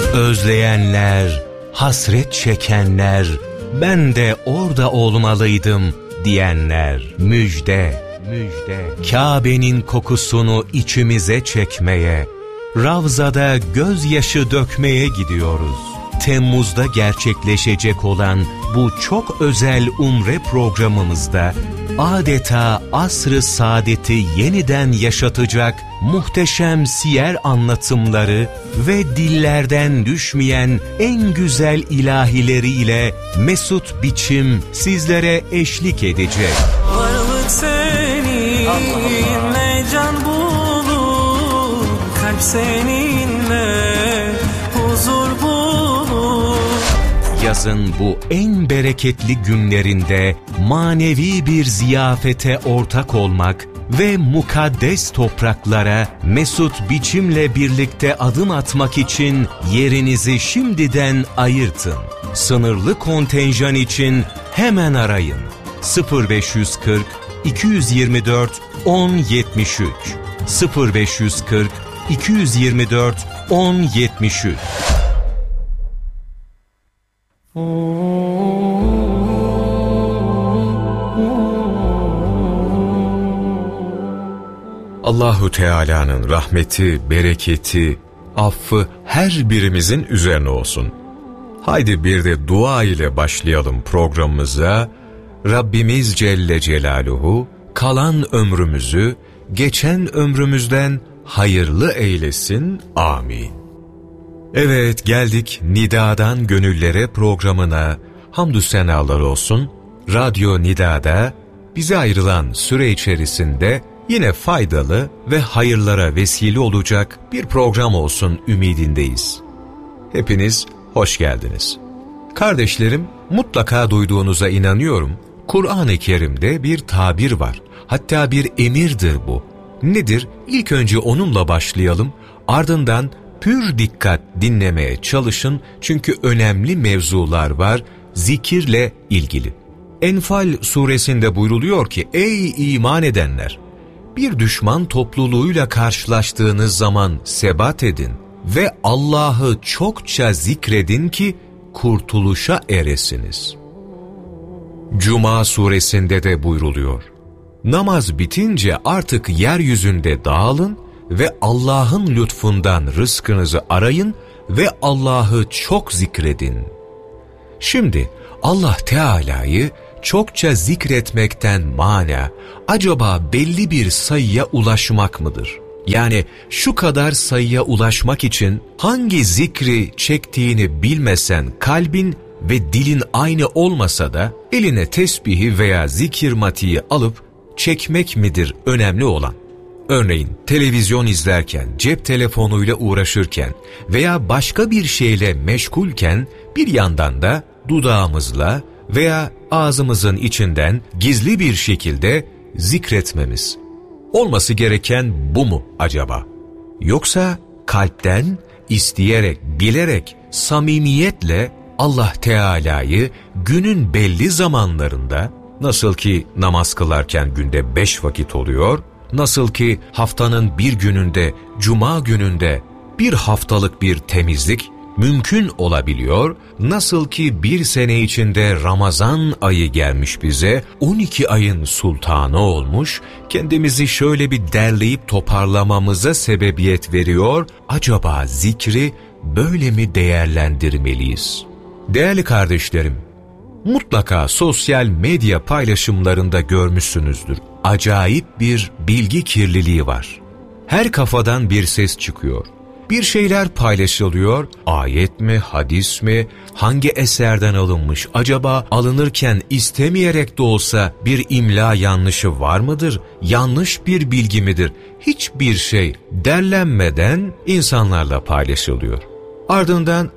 Özleyenler, hasret çekenler, ben de orada olmalıydım diyenler, müjde, müjde. Kabe'nin kokusunu içimize çekmeye, Ravza'da gözyaşı dökmeye gidiyoruz. Temmuz'da gerçekleşecek olan bu çok özel umre programımızda adeta asr-ı saadeti yeniden yaşatacak muhteşem siyer anlatımları ve dillerden düşmeyen en güzel ilahileriyle Mesut Biçim sizlere eşlik edecek. Varlık seninle can bulur, kalp seninle huzur bulur. Yazın bu en bereketli günlerinde manevi bir ziyafete ortak olmak ve mukaddes topraklara Mesut Biçim'le birlikte adım atmak için yerinizi şimdiden ayırtın. Sınırlı kontenjan için hemen arayın. 0540 224 1073 0540 224 1073. Allahu Teala'nın rahmeti, bereketi, affı her birimizin üzerine olsun. Haydi bir de dua ile başlayalım programımıza. Rabbimiz Celle Celaluhu kalan ömrümüzü geçen ömrümüzden hayırlı eylesin. Amin. Evet, geldik Nida'dan Gönüllere programına. Hamdü senalar olsun. Radyo Nida'da bize ayrılan süre içerisinde yine faydalı ve hayırlara vesile olacak bir program olsun ümidindeyiz. Hepiniz hoş geldiniz. Kardeşlerim, mutlaka duyduğunuza inanıyorum. Kur'an-ı Kerim'de bir tabir var. Hatta bir emirdir bu. Nedir? İlk önce onunla başlayalım. Ardından pür dikkat dinlemeye çalışın. Çünkü önemli mevzular var zikirle ilgili. Enfal suresinde buyruluyor ki, ey iman edenler! Bir düşman topluluğuyla karşılaştığınız zaman sebat edin ve Allah'ı çokça zikredin ki kurtuluşa eresiniz. Cuma suresinde de buyruluyor. Namaz bitince artık yeryüzünde dağılın ve Allah'ın lütfundan rızkınızı arayın ve Allah'ı çok zikredin. Şimdi Allah Teala'yı çokça zikretmekten mana, acaba belli bir sayıya ulaşmak mıdır? Yani şu kadar sayıya ulaşmak için hangi zikri çektiğini bilmesen kalbin ve dilin aynı olmasa da eline tesbihi veya zikir matiği alıp çekmek midir önemli olan? Örneğin televizyon izlerken, cep telefonuyla uğraşırken veya başka bir şeyle meşgulken bir yandan da dudağımızla veya ağzımızın içinden gizli bir şekilde zikretmemiz. Olması gereken bu mu acaba? Yoksa kalpten, isteyerek, bilerek, samimiyetle Allah Teala'yı günün belli zamanlarında, nasıl ki namaz kılarken günde 5 vakit oluyor, nasıl ki haftanın bir gününde, cuma gününde bir haftalık bir temizlik mümkün olabiliyor, nasıl ki bir sene içinde Ramazan ayı gelmiş bize, 12 ayın sultanı olmuş, kendimizi şöyle bir derleyip toparlamamıza sebebiyet veriyor, acaba zikri böyle mi değerlendirmeliyiz? Değerli kardeşlerim, mutlaka sosyal medya paylaşımlarında görmüşsünüzdür. Acayip bir bilgi kirliliği var. Her kafadan bir ses çıkıyor. Bir şeyler paylaşılıyor, ayet mi, hadis mi, hangi eserden alınmış, acaba alınırken istemeyerek de olsa bir imla yanlışı var mıdır, yanlış bir bilgi midir? Hiçbir şey derlenmeden insanlarla paylaşılıyor. Ardından,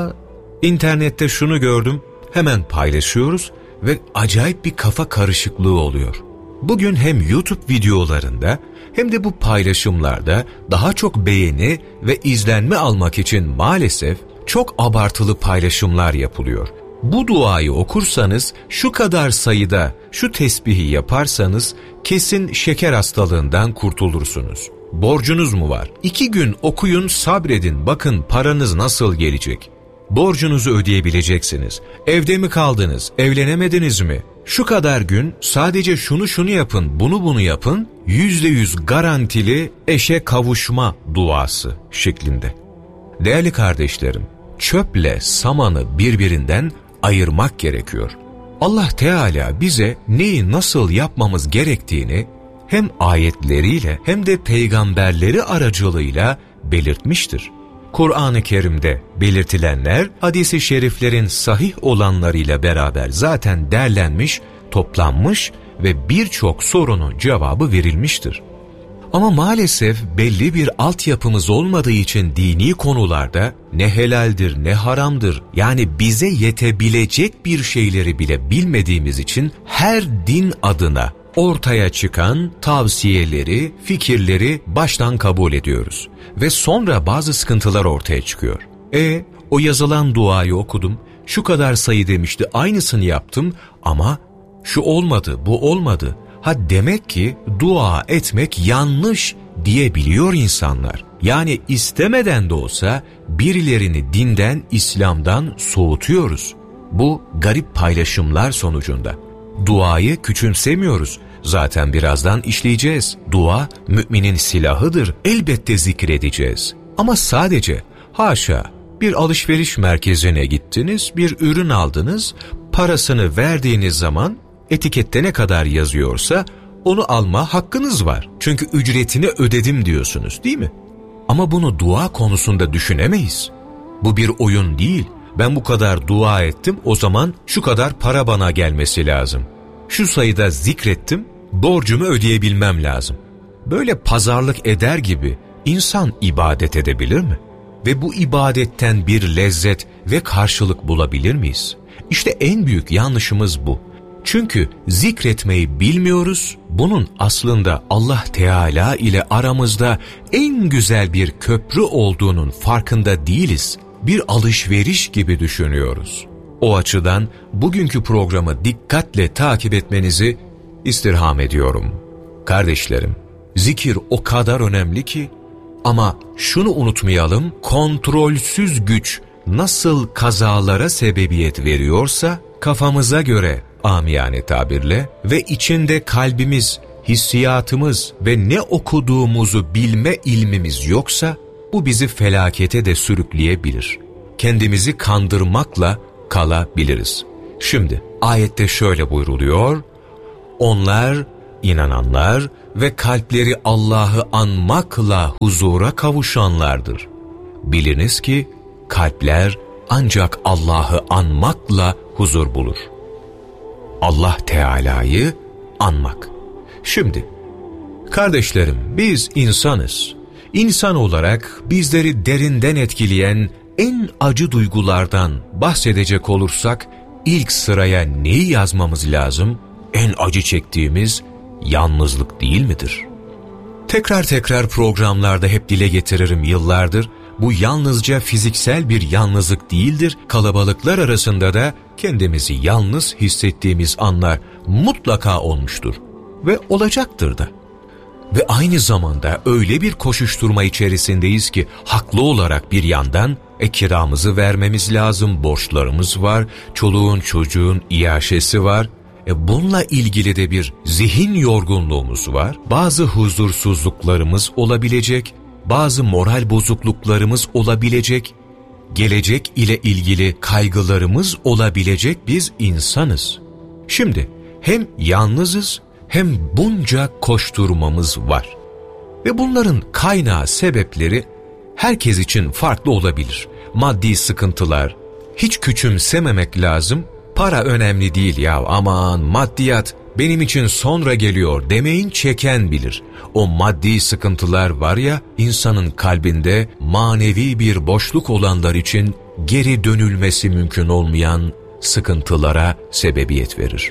internette şunu gördüm, hemen paylaşıyoruz ve acayip bir kafa karışıklığı oluyor. Bugün hem YouTube videolarında hem de bu paylaşımlarda daha çok beğeni ve izlenme almak için maalesef çok abartılı paylaşımlar yapılıyor. Bu duayı okursanız, şu kadar sayıda şu tesbihi yaparsanız kesin şeker hastalığından kurtulursunuz. Borcunuz mu var? 2 gün okuyun, sabredin, bakın paranız nasıl gelecek. Borcunuzu ödeyebileceksiniz. Evde mi kaldınız? Evlenemediniz mi? Şu kadar gün sadece şunu yapın, bunu yapın, %100 garantili eşe kavuşma duası şeklinde. Değerli kardeşlerim, çöple samanı birbirinden ayırmak gerekiyor. Allah Teala bize neyi nasıl yapmamız gerektiğini hem ayetleriyle hem de peygamberleri aracılığıyla belirtmiştir. Kur'an-ı Kerim'de belirtilenler hadis-i şeriflerin sahih olanlarıyla beraber zaten derlenmiş, toplanmış ve birçok sorunun cevabı verilmiştir. Ama maalesef belli bir altyapımız olmadığı için dini konularda ne helaldir ne haramdır, yani bize yetebilecek bir şeyleri bile bilmediğimiz için her din adına ortaya çıkan tavsiyeleri, fikirleri baştan kabul ediyoruz. Ve sonra bazı sıkıntılar ortaya çıkıyor. O yazılan duayı okudum, şu kadar sayı demişti, aynısını yaptım ama şu olmadı, bu olmadı. Demek ki dua etmek yanlış diyebiliyor insanlar. Yani istemeden de olsa birilerini dinden, İslam'dan soğutuyoruz. Bu garip paylaşımlar sonucunda. Duayı küçümsemiyoruz. Zaten birazdan işleyeceğiz. Dua müminin silahıdır. Elbette zikredeceğiz. Ama sadece haşa bir alışveriş merkezine gittiniz, bir ürün aldınız, parasını verdiğiniz zaman etikette ne kadar yazıyorsa onu alma hakkınız var. Çünkü ücretini ödedim diyorsunuz, değil mi? Ama bunu dua konusunda düşünemeyiz. Bu bir oyun değil. Ben bu kadar dua ettim, o zaman şu kadar para bana gelmesi lazım. Şu sayıda zikrettim, borcumu ödeyebilmem lazım. Böyle pazarlık eder gibi insan ibadet edebilir mi? Ve bu ibadetten bir lezzet ve karşılık bulabilir miyiz? İşte en büyük yanlışımız bu. Çünkü zikretmeyi bilmiyoruz, bunun aslında Allah Teala ile aramızda en güzel bir köprü olduğunun farkında değiliz. Bir alışveriş gibi düşünüyoruz. O açıdan bugünkü programı dikkatle takip etmenizi istirham ediyorum. Kardeşlerim, zikir o kadar önemli ki, ama şunu unutmayalım, kontrolsüz güç nasıl kazalara sebebiyet veriyorsa, kafamıza göre, amiyane tabirle, ve içinde kalbimiz, hissiyatımız ve ne okuduğumuzu bilme ilmimiz yoksa, bu bizi felakete de sürükleyebilir. Kendimizi kandırmakla kalabiliriz. Şimdi ayette şöyle buyruluyor: onlar, inananlar ve kalpleri Allah'ı anmakla huzura kavuşanlardır. Biliniz ki kalpler ancak Allah'ı anmakla huzur bulur. Allah Teala'yı anmak. Şimdi kardeşlerim, biz insanız. İnsan olarak bizleri derinden etkileyen en acı duygulardan bahsedecek olursak, ilk sıraya neyi yazmamız lazım? En acı çektiğimiz yalnızlık değil midir? Tekrar programlarda hep dile getiririm yıllardır. Bu yalnızca fiziksel bir yalnızlık değildir. Kalabalıklar arasında da kendimizi yalnız hissettiğimiz anlar mutlaka olmuştur ve olacaktır da. Ve aynı zamanda öyle bir koşuşturma içerisindeyiz ki haklı olarak bir yandan kiramızı vermemiz lazım, borçlarımız var, çoluğun çocuğun iaşesi var. Bununla ilgili de bir zihin yorgunluğumuz var. Bazı huzursuzluklarımız olabilecek, bazı moral bozukluklarımız olabilecek, gelecek ile ilgili kaygılarımız olabilecek, biz insanız. Şimdi hem yalnızız hem bunca koşturmamız var. Ve bunların kaynağı, sebepleri herkes için farklı olabilir. Maddi sıkıntılar, hiç küçümsememek lazım. Para önemli değil ya, aman maddiyat benim için sonra geliyor demeyin, çeken bilir. O maddi sıkıntılar var ya, insanın kalbinde manevi bir boşluk olanlar için geri dönülmesi mümkün olmayan sıkıntılara sebebiyet verir.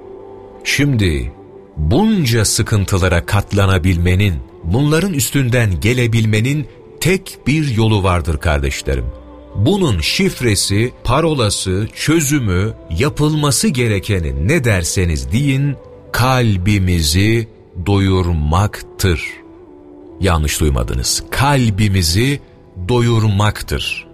Şimdi bunca sıkıntılara katlanabilmenin, bunların üstünden gelebilmenin tek bir yolu vardır kardeşlerim. Bunun şifresi, parolası, çözümü, yapılması gerekeni ne derseniz deyin, kalbimizi doyurmaktır. Yanlış duymadınız. Kalbimizi doyurmaktır.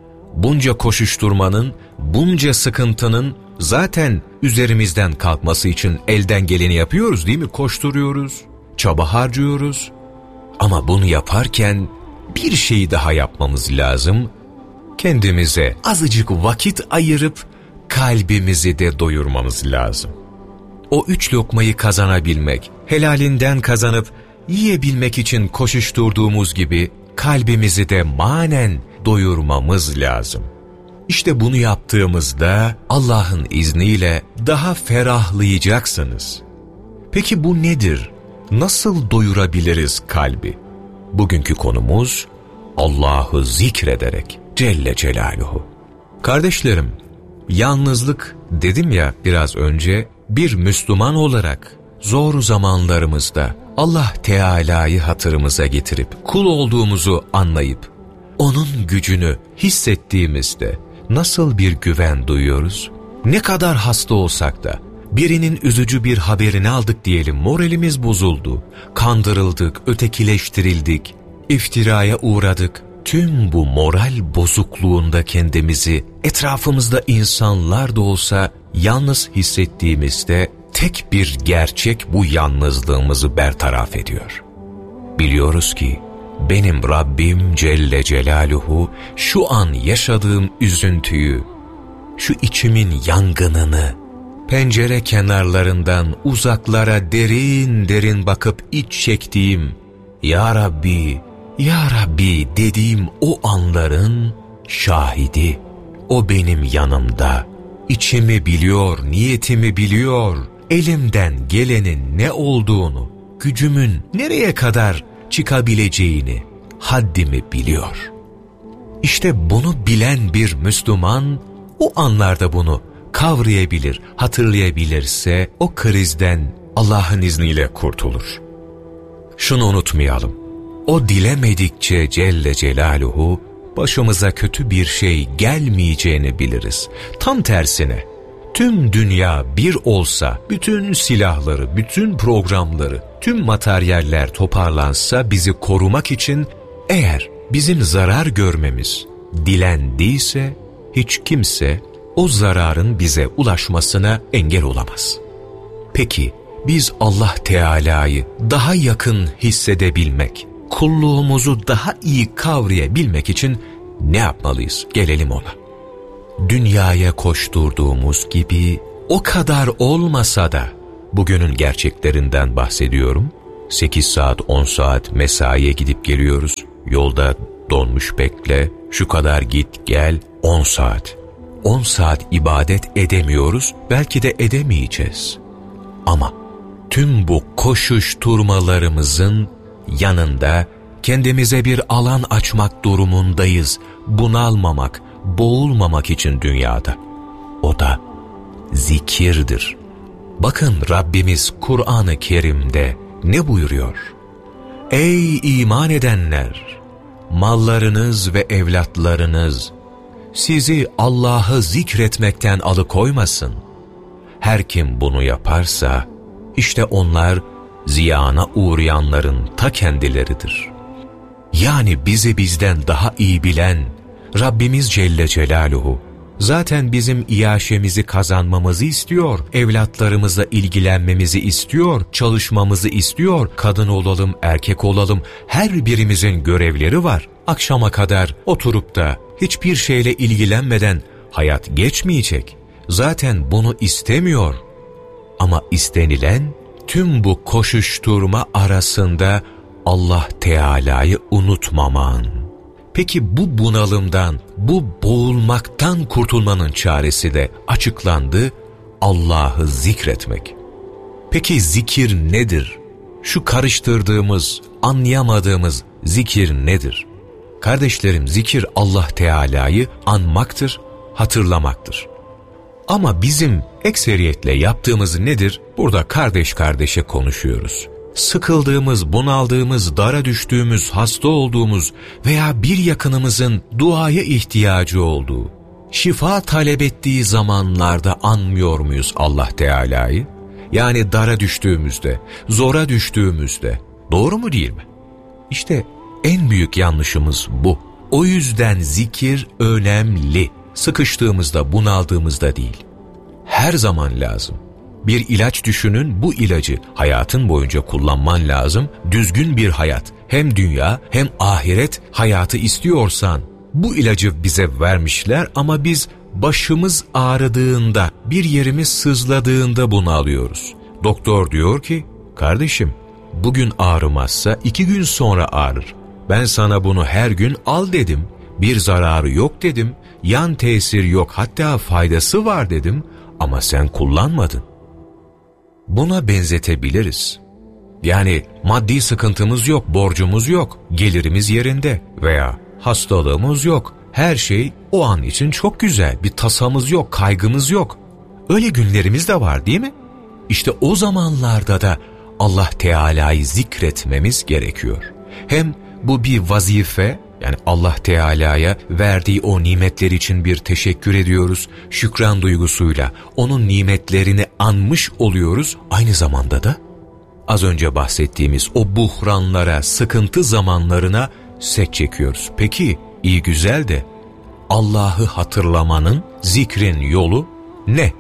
Bunca koşuşturmanın, bunca sıkıntının zaten üzerimizden kalkması için elden geleni yapıyoruz değil mi? Koşturuyoruz, çaba harcıyoruz. Ama bunu yaparken bir şey daha yapmamız lazım. Kendimize azıcık vakit ayırıp kalbimizi de doyurmamız lazım. O 3 lokmayı kazanabilmek, helalinden kazanıp yiyebilmek için koşuşturduğumuz gibi kalbimizi de manen doyurmamız lazım. İşte bunu yaptığımızda Allah'ın izniyle daha ferahlayacaksınız. Peki bu nedir? Nasıl doyurabiliriz kalbi? Bugünkü konumuz Allah'ı zikrederek Celle Celaluhu. Kardeşlerim, yalnızlık dedim ya biraz önce, bir Müslüman olarak zor zamanlarımızda Allah Teala'yı hatırımıza getirip kul olduğumuzu anlayıp onun gücünü hissettiğimizde nasıl bir güven duyuyoruz? Ne kadar hasta olsak da birinin üzücü bir haberini aldık diyelim, moralimiz bozuldu, kandırıldık, ötekileştirildik, iftiraya uğradık. Tüm bu moral bozukluğunda kendimizi etrafımızda insanlar da olsa yalnız hissettiğimizde tek bir gerçek bu yalnızlığımızı bertaraf ediyor. Biliyoruz ki benim Rabbim Celle Celaluhu şu an yaşadığım üzüntüyü, şu içimin yangınını, pencere kenarlarından uzaklara derin derin bakıp iç çektiğim, Ya Rabbi, Ya Rabbi dediğim o anların şahidi. O benim yanımda, içimi biliyor, niyetimi biliyor, elimden gelenin ne olduğunu, gücümün nereye kadar çıkabileceğini, haddimi biliyor. İşte bunu bilen bir Müslüman o anlarda bunu kavrayabilir, hatırlayabilirse o krizden Allah'ın izniyle kurtulur. Şunu unutmayalım. O dilemedikçe Celle Celaluhu başımıza kötü bir şey gelmeyeceğini biliriz. Tam tersine tüm dünya bir olsa, bütün silahları, bütün programları, tüm materyaller toparlansa bizi korumak için, eğer bizim zarar görmemiz dilendiyse hiç kimse o zararın bize ulaşmasına engel olamaz. Peki biz Allah Teala'yı daha yakın hissedebilmek, kulluğumuzu daha iyi kavrayabilmek için ne yapmalıyız? Gelelim ona. Dünyaya koşturduğumuz gibi o kadar olmasa da, bugünün gerçeklerinden bahsediyorum. 8 saat 10 saat mesaiye gidip geliyoruz. Yolda donmuş bekle, şu kadar git gel, 10 saat. 10 saat ibadet edemiyoruz, belki de edemeyeceğiz. Ama tüm bu koşuşturmalarımızın yanında kendimize bir alan açmak durumundayız. Bunalmamak, boğulmamak için dünyada. O da zikirdir. Bakın Rabbimiz Kur'an-ı Kerim'de ne buyuruyor? Ey iman edenler! Mallarınız ve evlatlarınız sizi Allah'ı zikretmekten alıkoymasın. Her kim bunu yaparsa, işte onlar ziyana uğrayanların ta kendileridir. Yani bizi bizden daha iyi bilen Rabbimiz Celle Celaluhu zaten bizim iaşemizi kazanmamızı istiyor, evlatlarımızla ilgilenmemizi istiyor, çalışmamızı istiyor, kadın olalım, erkek olalım, her birimizin görevleri var. Akşama kadar oturup da hiçbir şeyle ilgilenmeden hayat geçmeyecek. Zaten bunu istemiyor. Ama istenilen tüm bu koşuşturma arasında Allah Teala'yı unutmaman. Peki bu bunalımdan, bu boğulmaktan kurtulmanın çaresi de açıklandı: Allah'ı zikretmek. Peki zikir nedir? Şu karıştırdığımız, anlayamadığımız zikir nedir? Kardeşlerim, zikir Allah Teala'yı anmaktır, hatırlamaktır. Ama bizim ekseriyetle yaptığımız nedir? Burada kardeş kardeşe konuşuyoruz. Sıkıldığımız, bunaldığımız, dara düştüğümüz, hasta olduğumuz veya bir yakınımızın duaya ihtiyacı olduğu, şifa talep ettiği zamanlarda anmıyor muyuz Allah Teala'yı? Yani dara düştüğümüzde, zora düştüğümüzde. Doğru mu değil mi? İşte en büyük yanlışımız bu. O yüzden zikir önemli. Sıkıştığımızda, bunaldığımızda değil. Her zaman lazım. Bir ilaç düşünün, bu ilacı hayatın boyunca kullanman lazım. Düzgün bir hayat, hem dünya hem ahiret hayatı istiyorsan bu ilacı bize vermişler ama biz başımız ağrıdığında, bir yerimiz sızladığında bunu alıyoruz. Doktor diyor ki, kardeşim bugün ağrımazsa 2 gün sonra ağrır. Ben sana bunu her gün al dedim. Bir zararı yok dedim. Yan tesir yok, hatta faydası var dedim ama sen kullanmadın. Buna benzetebiliriz. Yani maddi sıkıntımız yok, borcumuz yok, gelirimiz yerinde veya hastalığımız yok. Her şey o an için çok güzel, bir tasamız yok, kaygımız yok. Öyle günlerimiz de var değil mi? İşte o zamanlarda da Allah Teala'yı zikretmemiz gerekiyor. Hem bu bir vazife, yani Allah Teala'ya verdiği o nimetler için bir teşekkür ediyoruz. Şükran duygusuyla onun nimetlerini anmış oluyoruz. Aynı zamanda da az önce bahsettiğimiz o buhranlara, sıkıntı zamanlarına set çekiyoruz. Peki iyi güzel de Allah'ı hatırlamanın, zikrin yolu ne?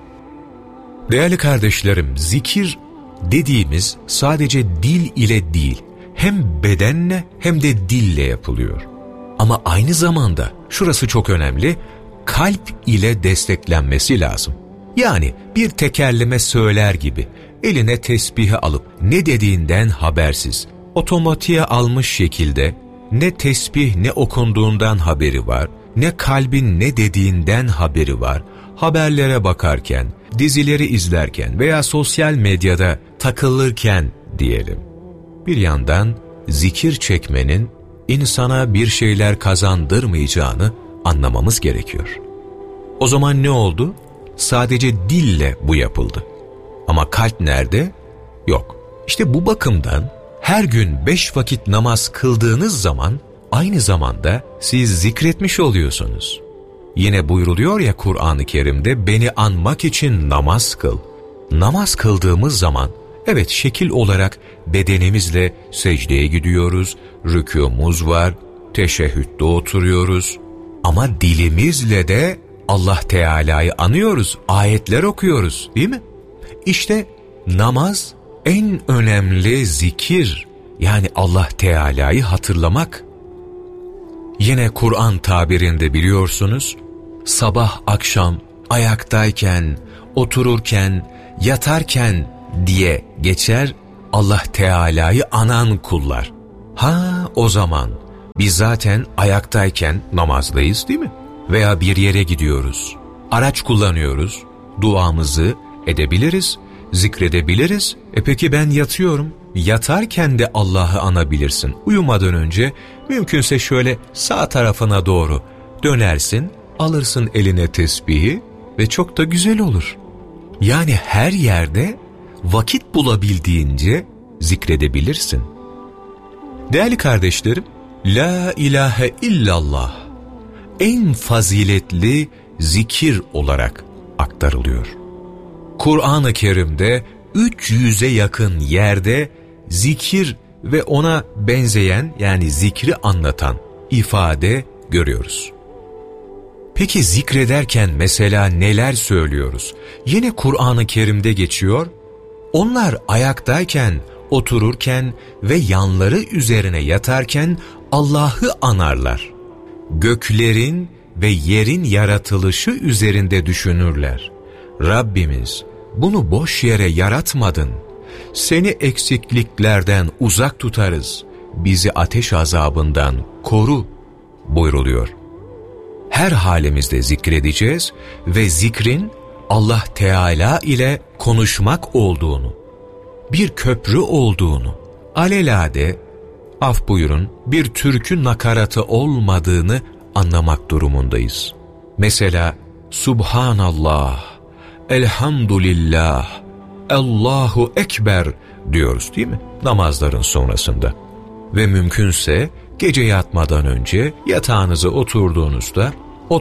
Değerli kardeşlerim, zikir dediğimiz sadece dil ile değil, hem bedenle hem de dille yapılıyor. Ama aynı zamanda, şurası çok önemli, kalp ile desteklenmesi lazım. Yani bir tekerleme söyler gibi, eline tesbihi alıp ne dediğinden habersiz, otomatiğe almış şekilde ne tesbih ne okunduğundan haberi var, ne kalbin ne dediğinden haberi var. Haberlere bakarken, dizileri izlerken veya sosyal medyada takılırken diyelim. Bir yandan zikir çekmenin insana bir şeyler kazandırmayacağını anlamamız gerekiyor. O zaman ne oldu? Sadece dille bu yapıldı. Ama kalp nerede? Yok. İşte bu bakımdan her gün 5 vakit namaz kıldığınız zaman aynı zamanda siz zikretmiş oluyorsunuz. Yine buyruluyor ya Kur'an-ı Kerim'de, beni anmak için namaz kıl. Namaz kıldığımız zaman evet, şekil olarak bedenimizle secdeye gidiyoruz, rükûmuz var, teşehhütte oturuyoruz. Ama dilimizle de Allah Teala'yı anıyoruz, ayetler okuyoruz değil mi? İşte namaz en önemli zikir, yani Allah Teala'yı hatırlamak. Yine Kur'an tabirinde biliyorsunuz, sabah akşam ayaktayken, otururken, yatarken diye geçer Allah Teala'yı anan kullar. O zaman biz zaten ayaktayken namazdayız değil mi? Veya bir yere gidiyoruz, araç kullanıyoruz, duamızı edebiliriz, zikredebiliriz. Peki ben yatıyorum. Yatarken de Allah'ı anabilirsin. Uyumadan önce mümkünse şöyle sağ tarafına doğru dönersin, alırsın eline tesbihi ve çok da güzel olur. Yani her yerde vakit bulabildiğince zikredebilirsin. Değerli kardeşlerim, La ilahe illallah en faziletli zikir olarak aktarılıyor. Kur'an-ı Kerim'de 300'e yakın yerde zikir ve ona benzeyen, yani zikri anlatan ifade görüyoruz. Peki zikrederken mesela neler söylüyoruz? Yine Kur'an-ı Kerim'de geçiyor. Onlar ayaktayken, otururken ve yanları üzerine yatarken Allah'ı anarlar. Göklerin ve yerin yaratılışı üzerinde düşünürler. Rabbimiz, bunu boş yere yaratmadın. Seni eksikliklerden uzak tutarız. Bizi ateş azabından koru buyruluyor. Her halimizde zikredeceğiz ve zikrin Allah Teala ile konuşmak olduğunu, bir köprü olduğunu, alelade, af buyurun, bir türkü nakaratı olmadığını anlamak durumundayız. Mesela Subhanallah, Elhamdülillah, Allahu Ekber diyoruz değil mi? Namazların sonrasında. Ve mümkünse gece yatmadan önce yatağınıza oturduğunuzda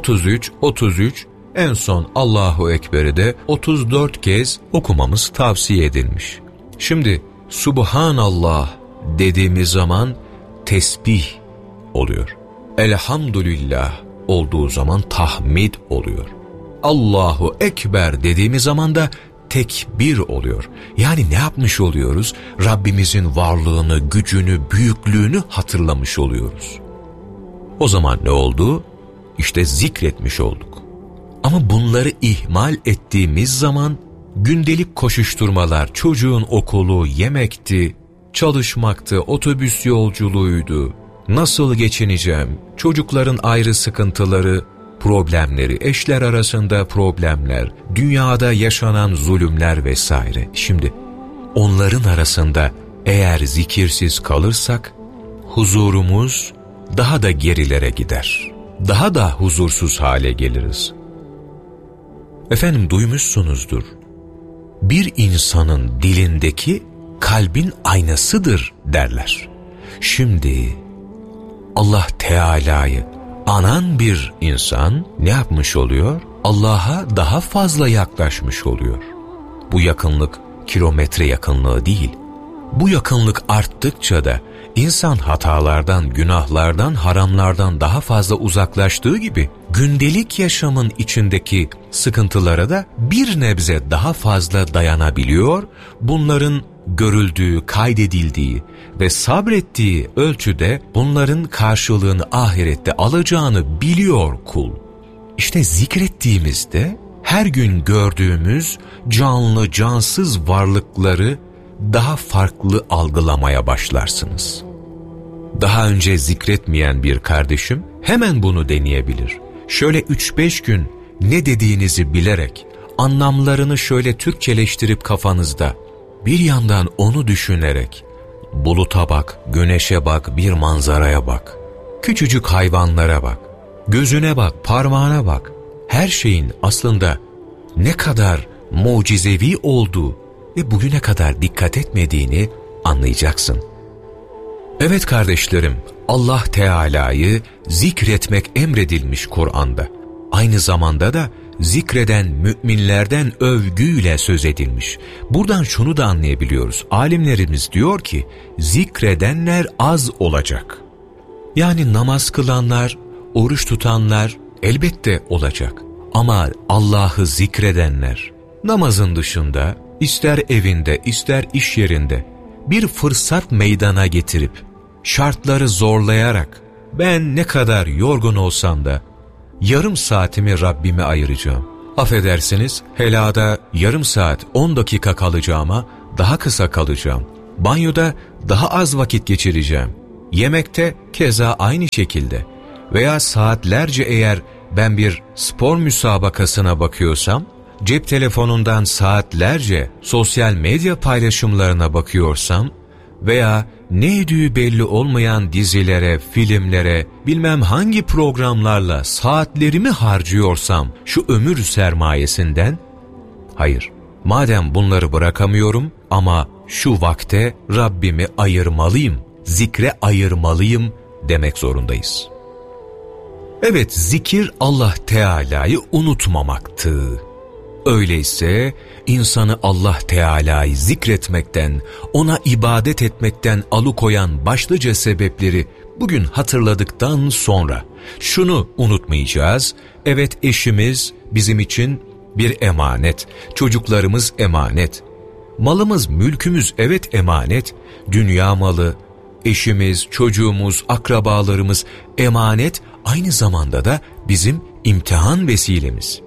33, en son Allahu Ekber'i de 34 kez okumamız tavsiye edilmiş. Şimdi Subhanallah dediğimiz zaman tesbih oluyor. Elhamdülillah olduğu zaman tahmid oluyor. Allahu Ekber dediğimiz zaman da tekbir oluyor. Yani ne yapmış oluyoruz? Rabbimizin varlığını, gücünü, büyüklüğünü hatırlamış oluyoruz. O zaman ne oldu? İşte zikretmiş olduk. Ama bunları ihmal ettiğimiz zaman gündelik koşuşturmalar, çocuğun okulu, yemekti, çalışmaktı, otobüs yolculuğuydu, nasıl geçineceğim, çocukların ayrı sıkıntıları, problemleri, eşler arasında problemler, dünyada yaşanan zulümler vesaire. Şimdi onların arasında eğer zikirsiz kalırsak huzurumuz daha da gerilere gider. Daha da huzursuz hale geliriz. Efendim duymuşsunuzdur. Bir insanın dilindeki kalbin aynasıdır derler. Şimdi Allah Teala'yı anan bir insan ne yapmış oluyor? Allah'a daha fazla yaklaşmış oluyor. Bu yakınlık kilometre yakınlığı değil. Bu yakınlık arttıkça da insan hatalardan, günahlardan, haramlardan daha fazla uzaklaştığı gibi gündelik yaşamın içindeki sıkıntılara da bir nebze daha fazla dayanabiliyor. Bunların görüldüğü, kaydedildiği ve sabrettiği ölçüde bunların karşılığını ahirette alacağını biliyor kul. İşte zikrettiğimizde her gün gördüğümüz canlı, cansız varlıkları daha farklı algılamaya başlarsınız. Daha önce zikretmeyen bir kardeşim hemen bunu deneyebilir. Şöyle 3-5 gün ne dediğinizi bilerek, anlamlarını şöyle Türkçeleştirip kafanızda, bir yandan onu düşünerek, buluta bak, güneşe bak, bir manzaraya bak, küçücük hayvanlara bak, gözüne bak, parmağına bak, her şeyin aslında ne kadar mucizevi olduğu ve bugüne kadar dikkat etmediğini anlayacaksın. Evet kardeşlerim, Allah Teala'yı zikretmek emredilmiş Kur'an'da. Aynı zamanda da zikreden müminlerden övgüyle söz edilmiş. Buradan şunu da anlayabiliyoruz. Alimlerimiz diyor ki, zikredenler az olacak. Yani namaz kılanlar, oruç tutanlar elbette olacak. Ama Allah'ı zikredenler, namazın dışında, ister evinde, ister iş yerinde bir fırsat meydana getirip, şartları zorlayarak, ben ne kadar yorgun olsam da yarım saatimi Rabbime ayıracağım. Affedersiniz, helada yarım saat 10 dakika kalacağıma daha kısa kalacağım. Banyoda daha az vakit geçireceğim. Yemekte keza aynı şekilde. Veya saatlerce eğer ben bir spor müsabakasına bakıyorsam, cep telefonundan saatlerce sosyal medya paylaşımlarına bakıyorsam veya neydi belli olmayan dizilere, filmlere, bilmem hangi programlarla saatlerimi harcıyorsam şu ömür sermayesinden, hayır, madem bunları bırakamıyorum ama şu vakte Rabbimi ayırmalıyım, zikre ayırmalıyım demek zorundayız. Evet, zikir Allah Teala'yı unutmamaktı. Öyleyse insanı Allah Teala'yı zikretmekten, ona ibadet etmekten alıkoyan başlıca sebepleri bugün hatırladıktan sonra şunu unutmayacağız. Evet, eşimiz bizim için bir emanet, çocuklarımız emanet, malımız, mülkümüz evet emanet, dünya malı, eşimiz, çocuğumuz, akrabalarımız emanet, aynı zamanda da bizim imtihan vesilemiz.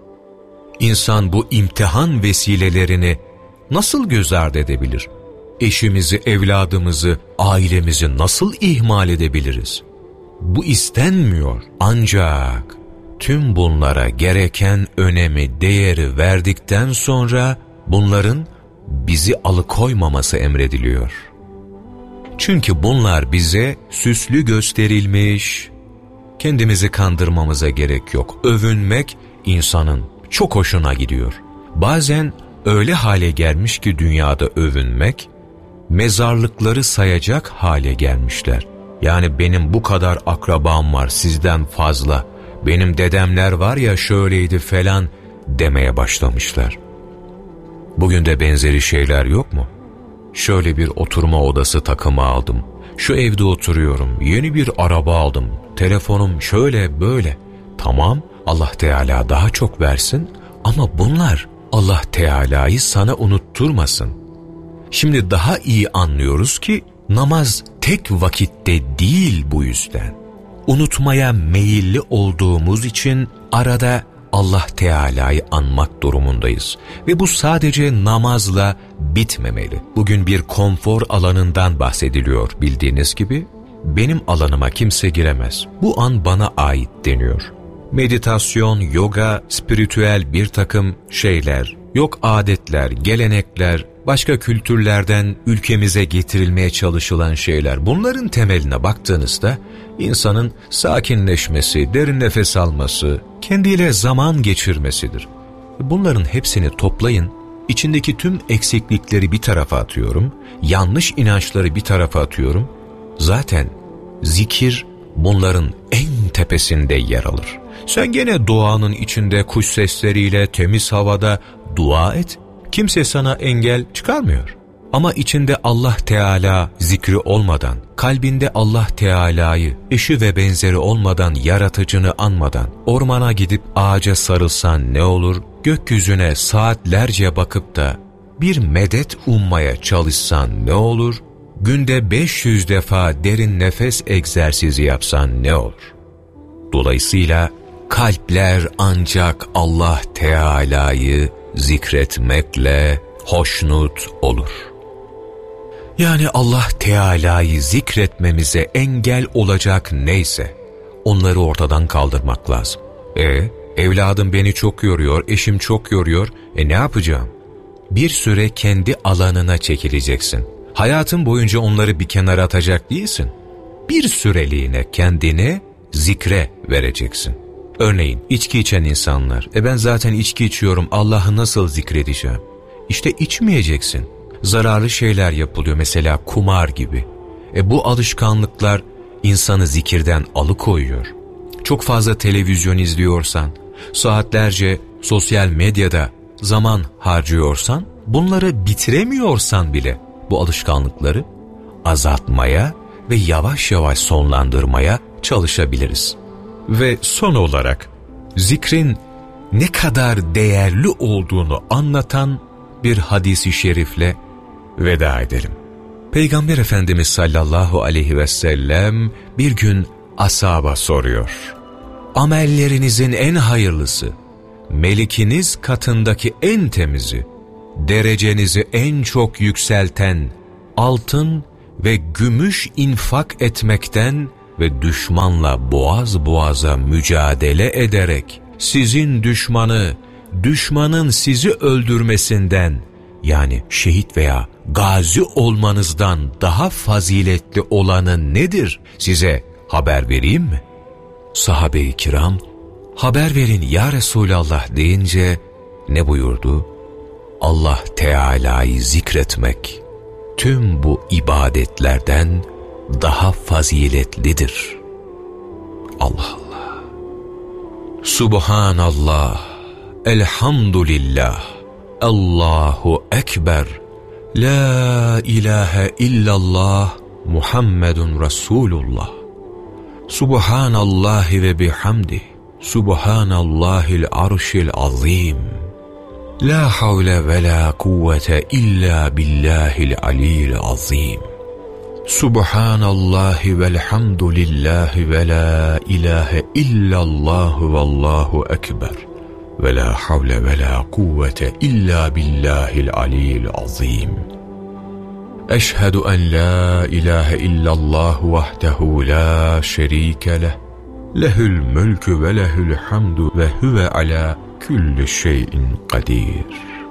İnsan bu imtihan vesilelerini nasıl göz ardı edebilir? Eşimizi, evladımızı, ailemizi nasıl ihmal edebiliriz? Bu istenmiyor. Ancak tüm bunlara gereken önemi, değeri verdikten sonra bunların bizi alıkoymaması emrediliyor. Çünkü bunlar bize süslü gösterilmiş, kendimizi kandırmamıza gerek yok. Övünmek insanın çok hoşuna gidiyor. Bazen öyle hale gelmiş ki dünyada övünmek, mezarlıkları sayacak hale gelmişler. Yani benim bu kadar akrabam var, sizden fazla, benim dedemler var ya şöyleydi falan demeye başlamışlar. Bugün de benzeri şeyler yok mu? Şöyle bir oturma odası takımı aldım, Şu evde oturuyorum, yeni bir araba aldım, telefonum şöyle böyle. Tamam, Allah Teala daha çok versin ama bunlar Allah Teala'yı sana unutturmasın. Şimdi daha iyi anlıyoruz ki namaz tek vakitte değil bu yüzden. Unutmaya meyilli olduğumuz için arada Allah Teala'yı anmak durumundayız. Ve bu sadece namazla bitmemeli. Bugün bir konfor alanından bahsediliyor bildiğiniz gibi. Benim alanıma kimse giremez. Bu an bana ait deniyor. Meditasyon, yoga, spiritüel bir takım şeyler, yok adetler, gelenekler, başka kültürlerden ülkemize getirilmeye çalışılan şeyler. Bunların temeline baktığınızda insanın sakinleşmesi, derin nefes alması, kendiyle zaman geçirmesidir. Bunların hepsini toplayın, içindeki tüm eksiklikleri bir tarafa atıyorum, yanlış inançları bir tarafa atıyorum. Zaten zikir bunların en tepesinde yer alır. Sen gene doğanın içinde kuş sesleriyle temiz havada dua et. Kimse sana engel çıkarmıyor. Ama içinde Allah Teala zikri olmadan, kalbinde Allah Teala'yı, eşi ve benzeri olmadan, yaratıcını anmadan, ormana gidip ağaca sarılsan ne olur, gökyüzüne saatlerce bakıp da bir medet ummaya çalışsan ne olur, günde 500 defa derin nefes egzersizi yapsan ne olur? Dolayısıyla kalpler ancak Allah Teala'yı zikretmekle hoşnut olur. Yani Allah Teala'yı zikretmemize engel olacak neyse onları ortadan kaldırmak lazım. Evladım beni çok yoruyor, eşim çok yoruyor. Ne yapacağım? Bir süre kendi alanına çekileceksin. Hayatın boyunca onları bir kenara atacak değilsin. Bir süreliğine kendini zikre vereceksin. Örneğin içki içen insanlar, ben zaten içki içiyorum, Allah'ı nasıl zikredeceğim? İşte içmeyeceksin. Zararlı şeyler yapılıyor, mesela kumar gibi. Bu alışkanlıklar insanı zikirden alıkoyuyor. Çok fazla televizyon izliyorsan, saatlerce sosyal medyada zaman harcıyorsan, bunları bitiremiyorsan bile bu alışkanlıkları azaltmaya ve yavaş yavaş sonlandırmaya çalışabiliriz. Ve son olarak zikrin ne kadar değerli olduğunu anlatan bir hadis-i şerifle veda edelim. Peygamber Efendimiz sallallahu aleyhi ve sellem bir gün ashaba soruyor. Amellerinizin en hayırlısı, melikiniz katındaki en temizi, derecenizi en çok yükselten, altın ve gümüş infak etmekten ve düşmanla boğaz boğaza mücadele ederek sizin düşmanın sizi öldürmesinden, yani şehit veya gazi olmanızdan daha faziletli olanı nedir? Size haber vereyim mi? Sahabe-i kiram, haber verin ya Resulallah deyince ne buyurdu? Allah Teala'yı zikretmek tüm bu ibadetlerden daha faziletlidir. Allah Allah. Subhanallah, elhamdülillah, Allahu Ekber, la ilahe illallah, Muhammedun Resulullah. Subhanallahi ve bihamdih, Subhanallahil arşil azim. La havle ve la kuvvete illa billahil aliyyil azim. Subhanallahi velhamdülillahi ve la ilahe illallahu vallahu ekber. Ve la havle ve la kuvvete illa billahil aliyyil azim. Eşhedü en la ilahe illallah vahdehu la şerike leh. Lehül mülkü ve lehül hamdu ve huve ala külli şeyin kadir.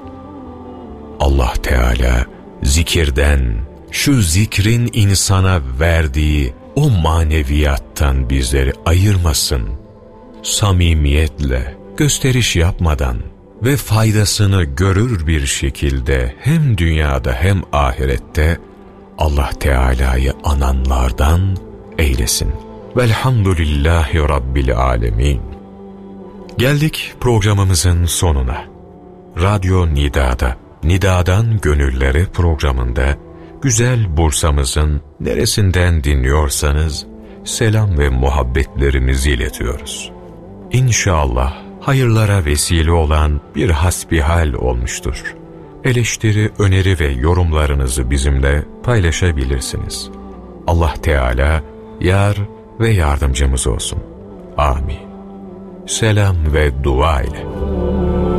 Allah Teala zikirden, şu zikrin insana verdiği o maneviyattan bizleri ayırmasın. Samimiyetle, gösteriş yapmadan ve faydasını görür bir şekilde hem dünyada hem ahirette Allah Teala'yı ananlardan eylesin. Velhamdülillahi Rabbil alemin. Geldik programımızın sonuna. Radyo Nida'da, Nida'dan Gönüllere programında güzel Bursa'mızın neresinden dinliyorsanız selam ve muhabbetlerimizi iletiyoruz. İnşallah hayırlara vesile olan bir hasbihal olmuştur. Eleştiri, öneri ve yorumlarınızı bizimle paylaşabilirsiniz. Allah Teala yar ve yardımcımız olsun. Amin. Selam ve dua ile.